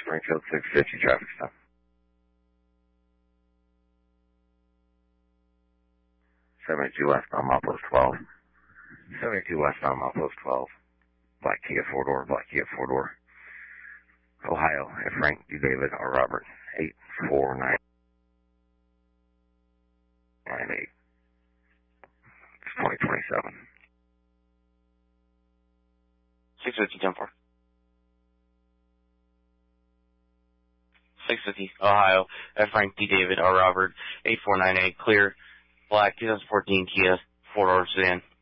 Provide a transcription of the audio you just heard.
Springfield 650 traffic stop. 72 westbound, milepost 12. 72 westbound, milepost 12. Black Kia 4-door, Black Kia 4-door. Ohio, F. Frank D. David R. Robert, 84998. It's 2027. 650, 10-4. 650, Ohio, F. Frank D. David R. Robert, 8498, clear, black 2014 Kia 4-door sedan.